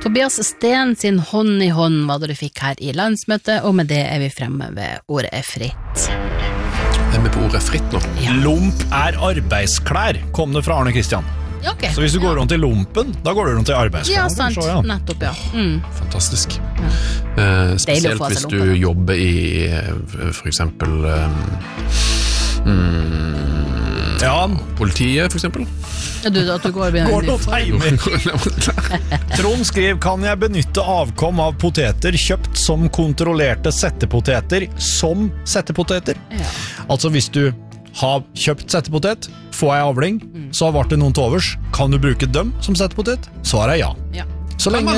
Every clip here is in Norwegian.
Tobias Sten sin hånd i hånd var det du fikk her i landsmøtet, og med det vi fremme ved ordet fritt. Vi på ordet fritt nå. Ja. Lomp arbeidsklær, kom det fra Arne Kristian. Ja, okay. Så hvis du går rundt i lompen, da går du rundt i arbeidsklær. Ja, sant. Så, ja. Nettopp, ja. Fantastisk. Ja. Spesielt hvis du jobber i for eksempel politiet, for eksempel. Ja, at du går Trond skriver, kan jeg benytte avkom av poteter kjøpt som kontrollerte settepoteter som settepoteter? Ja. Altså hvis du har kjøpt settepotet, får jeg avling, så har vært det noen til overs, kan du bruke dem som settepotet? Svaret ja. Så lenge,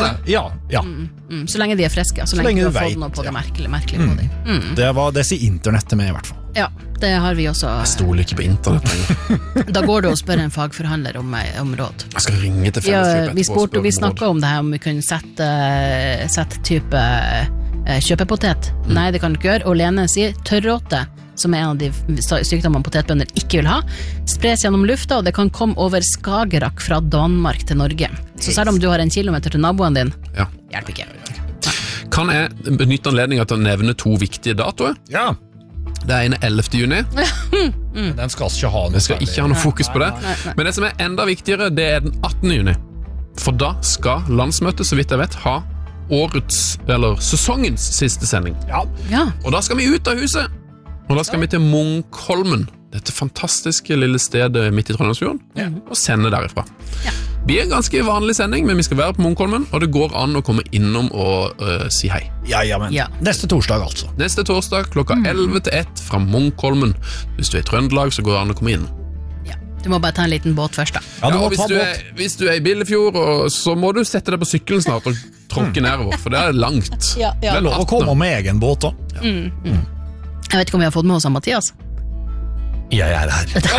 så lenge de friske, så lenge du har fått noe på det merkelig på dem. Det sier internett til meg i hvert fall. Ja, det har vi også. Jeg stoler ikke på internett. Da går du og spør en fagforhandler om råd. Jeg skal ringe til Felleskjøpet. Vi snakket om det her, om vi kunne sette type kjøpepotet. Nei, det kan du ikke gjøre. Og Lene sier tørråte, som en av de sykdommene potetbønder ikke vil ha, spres gjennom lufta, og det kan komme over Skagerrak fra Danmark til Norge. Så selv om du har 1 kilometer til naboen din, hjelper ikke. Kan jeg benytte anledningen til å nevne 2 viktige datoer? Ja. Det ene 11. juni. Den skal ikke ha noe. Jeg skal ikke ha noe fokus på det. Men det som enda viktigere, det den 18. juni. For da skal landsmøtet, så vidt jeg vet, ha sesongens siste sending. Ja. Og da skal vi ut av huset. Og da skal vi til Munkholmen, dette fantastiske lille stedet midt i Trondheimsfjorden, og sende derifra. Det blir en ganske vanlig sending, men vi skal være på Munkholmen, og det går an å komme innom og si hei. Neste torsdag altså. Neste torsdag klokka 11 til 1 fra Munkholmen. Hvis du i Trøndelag, så går det an å komme inn. Du må bare ta en liten båt først da. Hvis du i Billefjord, så må du sette deg på sykkelen snart og tråkke nedover, for det langt. Det lov å komme med egen båt da. Jeg vet ikke om vi har fått med oss av Mathias. Jeg her.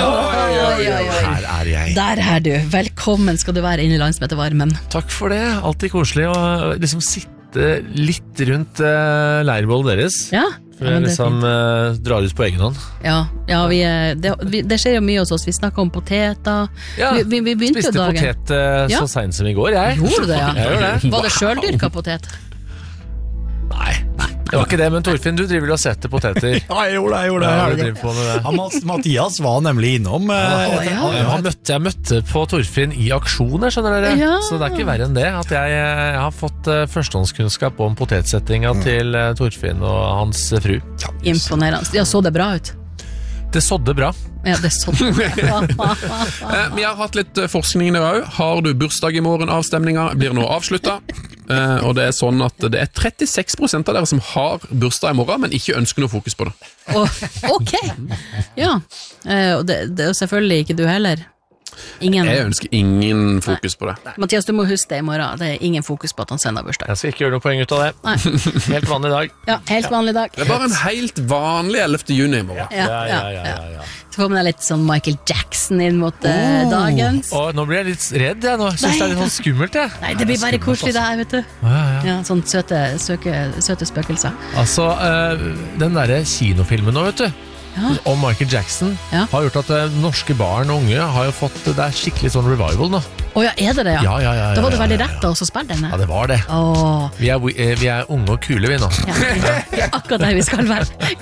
Her jeg. Der du. Velkommen skal du være inne i landsmøtevarmen. Takk for det. Alltid koselig å liksom sitte litt rundt leirbålet deres. Ja. For jeg liksom drar ut på egen hånd. Ja, det skjer jo mye hos oss. Vi snakker om poteter. Ja, vi begynte jo dagen. Spiste potet så sent som i går, jeg. Gjorde du det, ja? Jeg gjør det. Var det selvdyrket potet? Nei. Det var ikke det, men Torfinn, du driver og setter poteter. Ja, jeg gjorde det. Mathias var nemlig innom. Jeg møtte på Torfinn i aksjoner, skjønner dere. Så det ikke verre enn det, at jeg har fått førstehåndskunnskap om potetsettinga til Torfinn og hans fru. Imponerende. Ja, så det bra ut? Det sådde bra. Ja, det sådde bra. Vi har hatt litt forskning i dag. Har du bursdag i morgen? Avstemninga blir nå avsluttet. Og det sånn at det 36% av dere som har bursdag i morgen, men ikke ønsker noe fokus på det. Ok, ja. Og det jo selvfølgelig ikke du heller. Jeg ønsker ingen fokus på det. Mathias, du må huske det i morgen. Det ingen fokus på at han sender bursdag. Jeg skal ikke gjøre noe poeng ut av det. Helt vanlig dag. Ja, helt vanlig dag. Det bare en helt vanlig 11. juni i morgen. Ja. Så kommer det litt sånn Michael Jackson inn mot dagens. Nå blir jeg litt redd, jeg nå. Jeg synes det litt sånn skummelt, jeg. Nei, det blir bare koselig det her, vet du. Ja, sånn søte spøkelser. Altså, den der kinofilmen nå, vet du, om Michael Jackson har gjort at norske barn og unge har jo fått det skikkelig sånn revival nå. Ja, det det, ja? Ja. Da var det veldig rett da også å spille denne. Ja, det var det. Vi er unge og kule vi nå. Ja, akkurat der vi skal være.